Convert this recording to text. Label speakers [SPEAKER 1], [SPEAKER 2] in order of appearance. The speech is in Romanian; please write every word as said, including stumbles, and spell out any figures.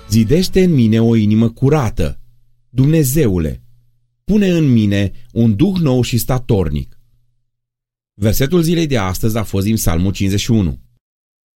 [SPEAKER 1] Zidește în mine o inimă curată. Dumnezeule, pune în mine un duh nou și statornic. Versetul zilei de astăzi a fost din Psalmul cincizeci și unu.